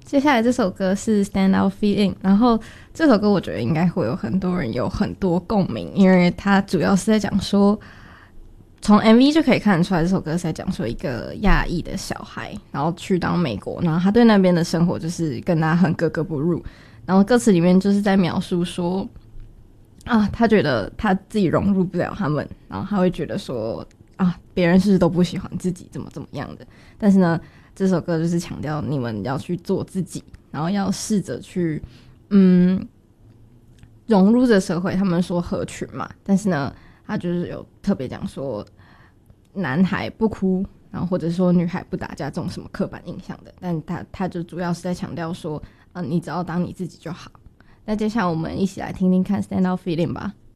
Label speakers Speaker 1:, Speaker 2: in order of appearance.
Speaker 1: 接下来这首歌是 Stand Out Feeling， 然后这首歌我觉得应该会有很多人有很多共鸣，因为它主要是在讲说，从 MV 就可以看得出来这首歌是在讲说一个亚裔的小孩，然后去到美国，然后他对那边的生活就是跟他很格格不入，然后歌词里面就是在描述说他觉得他自己融入不了他们，然后他会觉得说别人是不是都不喜欢自己怎么样的，但是呢这首歌就是强调你们要去做自己，然后要试着去融入这社会。他们说合群嘛，但是呢他就是有特别讲说男孩不哭，然后或者说女孩不打架这种什么刻板印象的，但他就主要是在强调说你只要当你自己就好。那接下来我们一起来听听看 Stand Out Feeling 吧。